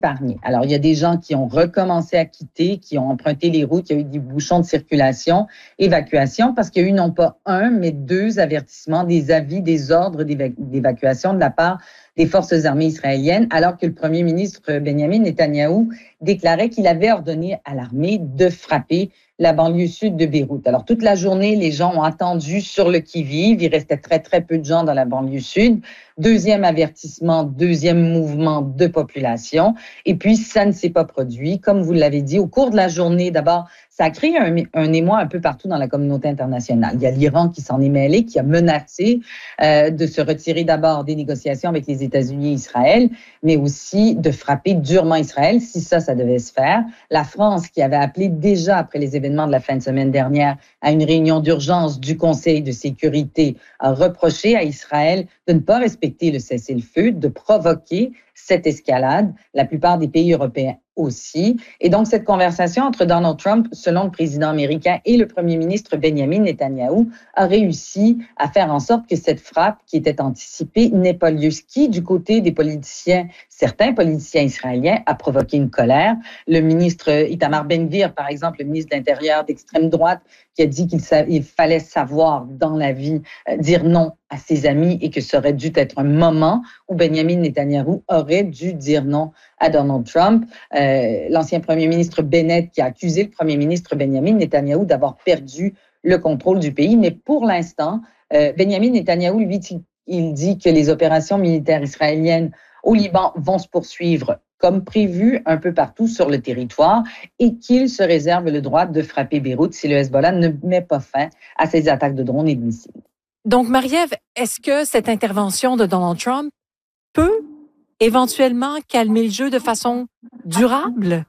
épargnés. Alors, il y a des gens qui ont recommencé à quitter, qui ont emprunté les routes, il y a eu des bouchons de circulation, évacuation, parce qu'il y a eu non pas un, mais 2 avertissements, des avis, des ordres d'évacuation de la part des forces armées israéliennes, alors que le premier ministre Benjamin Netanyahou déclarait qu'il avait ordonné à l'armée de frapper la banlieue sud de Beyrouth. Alors, toute la journée, les gens ont attendu sur le qui-vive. Il restait très, très peu de gens dans la banlieue sud. Deuxième avertissement, deuxième mouvement de population. Et puis, ça ne s'est pas produit. Comme vous l'avez dit, au cours de la journée, d'abord, ça a créé un émoi un peu partout dans la communauté internationale. Il y a l'Iran qui s'en est mêlé, qui a menacé de se retirer d'abord des négociations avec les États-Unis et Israël, mais aussi de frapper durement Israël si ça devait se faire. La France, qui avait appelé déjà après les événements de la fin de semaine dernière à une réunion d'urgence du Conseil de sécurité, a reproché à Israël de ne pas respecter le cessez-le-feu, de provoquer cette escalade. La plupart des pays européens aussi. Et donc, cette conversation entre Donald Trump, selon le président américain, et le premier ministre Benjamin Netanyahou a réussi à faire en sorte que cette frappe qui était anticipée n'ait pas lieu. Ce qui, du côté des politiciens, certains politiciens israéliens, a provoqué une colère. Le ministre Itamar Ben-Gvir, par exemple, le ministre de l'Intérieur d'extrême droite, qui a dit qu'il fallait savoir dans la vie dire non à ses amis et que ça aurait dû être un moment où Benjamin Netanyahou aurait dû dire non à Donald Trump. L'ancien premier ministre Bennett qui a accusé le premier ministre Benjamin Netanyahou d'avoir perdu le contrôle du pays. Mais pour l'instant, Benjamin Netanyahou, lui, il dit que les opérations militaires israéliennes au Liban vont se poursuivre comme prévu un peu partout sur le territoire et qu'il se réserve le droit de frapper Beyrouth si le Hezbollah ne met pas fin à ses attaques de drones et de missiles. Donc, Marie-Ève, est-ce que cette intervention de Donald Trump peut éventuellement calmer le jeu de façon durable?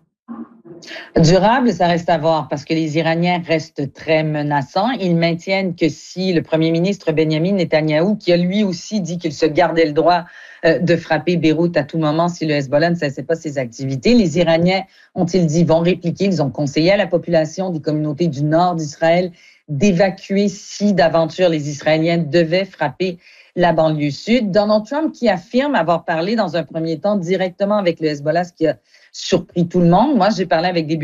Durable, ça reste à voir parce que les Iraniens restent très menaçants. Ils maintiennent que si le premier ministre Benjamin Netanyahou, qui a lui aussi dit qu'il se gardait le droit de frapper Beyrouth à tout moment si le Hezbollah ne cessait pas ses activités, les Iraniens, ont-ils dit, vont répliquer. Ils ont conseillé à la population des communautés du nord d'Israël d'évacuer si d'aventure les Israéliens devaient frapper la banlieue sud. Donald Trump qui affirme avoir parlé dans un premier temps directement avec le Hezbollah, ce qui a surpris tout le monde. Moi, j'ai parlé avec des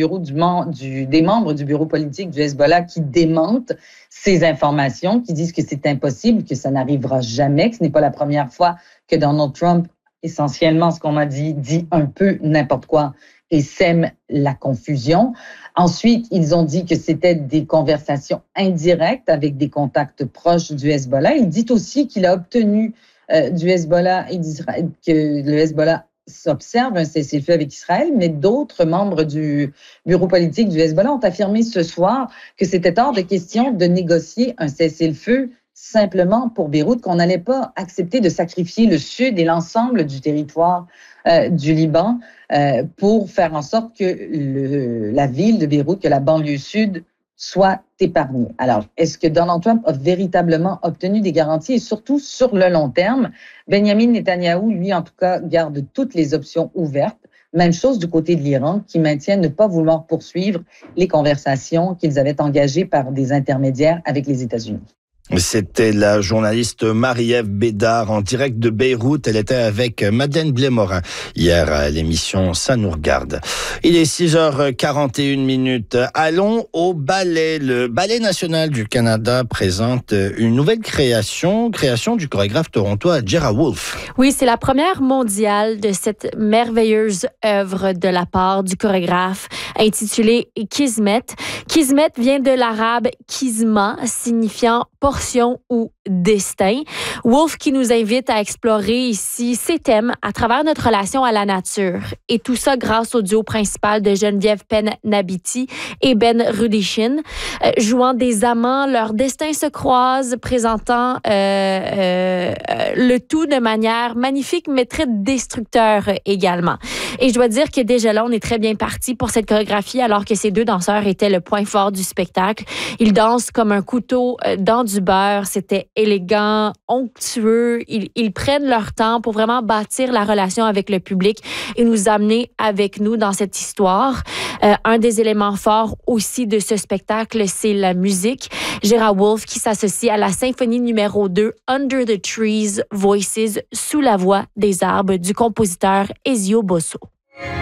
membres du bureau politique du Hezbollah qui démentent ces informations, qui disent que c'est impossible, que ça n'arrivera jamais, que ce n'est pas la première fois que Donald Trump, essentiellement, ce qu'on m'a dit un peu n'importe quoi et sème la confusion. Ensuite, ils ont dit que c'était des conversations indirectes avec des contacts proches du Hezbollah. Il dit aussi qu'il a obtenu du Hezbollah et d'Israël que le Hezbollah s'observe un cessez-le-feu avec Israël, mais d'autres membres du bureau politique du Hezbollah ont affirmé ce soir que c'était hors de question de négocier un cessez-le-feu simplement pour Beyrouth, qu'on n'allait pas accepter de sacrifier le sud et l'ensemble du territoire du Liban pour faire en sorte que la ville de Beyrouth, que la banlieue sud soit épargnée. Alors, est-ce que Donald Trump a véritablement obtenu des garanties et surtout sur le long terme? Benjamin Netanyahou, lui, en tout cas, garde toutes les options ouvertes. Même chose du côté de l'Iran, qui maintient ne pas vouloir poursuivre les conversations qu'ils avaient engagées par des intermédiaires avec les États-Unis. C'était la journaliste Marie-Ève Bédard en direct de Beyrouth. Elle était avec Madeleine Blais-Morin hier à l'émission Ça nous regarde. Il est 6h41. Allons au ballet. Le Ballet national du Canada présente une nouvelle création du chorégraphe torontois Gerard Wolfe. Oui, c'est la première mondiale de cette merveilleuse œuvre de la part du chorégraphe intitulée Kismet. Kismet vient de l'arabe kisma, signifiant portion ou destin. Wolfe qui nous invite à explorer ici ces thèmes à travers notre relation à la nature. Et tout ça grâce au duo principal de Geneviève Penn-Nabiti et Ben Rudishin. Jouant des amants, leurs destins se croisent, présentant le tout de manière magnifique, mais très destructeur également. Et je dois dire que déjà là, on est très bien parti pour cette chorégraphie, alors que ces deux danseurs étaient le point fort du spectacle. Ils dansent comme un couteau dans du beurre. C'était élégant, onctueux. Ils prennent leur temps pour vraiment bâtir la relation avec le public et nous amener avec nous dans cette histoire. Un des éléments forts aussi de ce spectacle, c'est la musique. Gerard Wolfe qui s'associe à la symphonie numéro 2 Under the Trees Voices, sous la voix des arbres du compositeur Ezio Bosso.